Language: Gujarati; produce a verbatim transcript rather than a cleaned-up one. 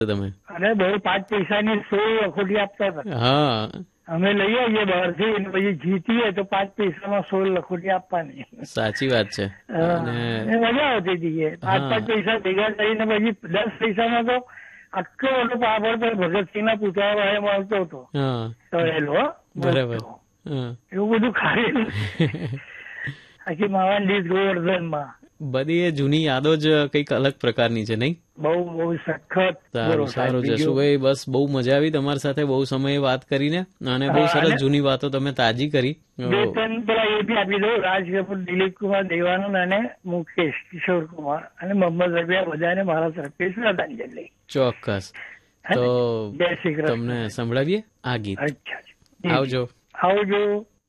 તમે અને બહુ પાંચ પૈસાની સોળ લખોટી આપતા હતા. હા અમે લઈ આવીએ બહારથી અને પછી જીતીએ તો પાંચ પૈસામાં સોળ લખોટી આપવાની. સાચી વાત છે. અને મજા આવતી હતી. પાંચ પાંચ પૈસા ભેગા કરીને પછી દસ પૈસામાં તો આટલો બધો પાપડ પર ભગતસિંહ ના પૂતળા વાળે મળતો હતો. તળેલો બરાબર એવું બધું ખાયેલું આખી માવાની ડીશ ગોવર્ધનમાં. બધી એ જૂની યાદો જ કઈક અલગ પ્રકારની છે નહીં? બહુ બહુ સખત. સારું સારું જશુભાઈ, બસ બહુ મજા આવી તમારી સાથે બહુ સમય વાત કરીને અને બહુ સરસ જૂની વાતો તમે તાજી કરી. બે ત્રણ પેલા એ બી આપી દઉં, રાજ કપૂર, દિલીપ કુમાર દેવાનંદ અને મુકેશ કિશોર કુમાર અને મોહમ્મદ રફી બધાને મારા તરફથી શ્રદ્ધાંજલિ. ચોક્કસ. તો તમને સંભળાવીએ આ ગીત. અચ્છા, આવજો. આવજો.